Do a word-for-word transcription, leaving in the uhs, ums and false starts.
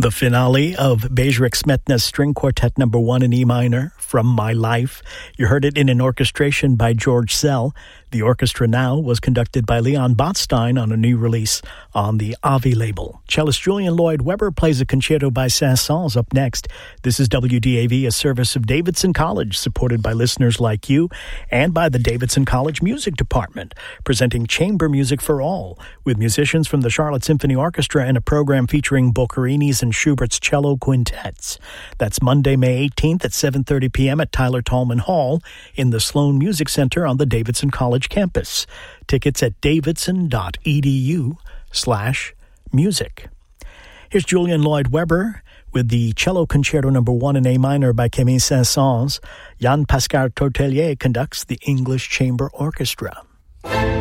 The finale of Bedřich Smetna's String Quartet Number One in E minor, From My Life. You heard it in an orchestration by George Szell. The orchestra now was conducted by Leon Botstein on a new release on the Avi label. Cellist Julian Lloyd Webber plays a concerto by Saint-Saëns up next. This is W D A V, a service of Davidson College, supported by listeners like you and by the Davidson College Music Department, presenting chamber music for all, with musicians from the Charlotte Symphony Orchestra and a program featuring Boccherini's and Schubert's cello quintets. That's Monday, May eighteenth at seven thirty p.m. at Tyler Tallman Hall in the Sloan Music Center on the Davidson College campus. Tickets at davidson.edu slash music. Here's Julian Lloyd Webber with the Cello Concerto Number One in A minor by Camille Saint-Saëns. Jan Pascal Tortelier conducts the English Chamber Orchestra.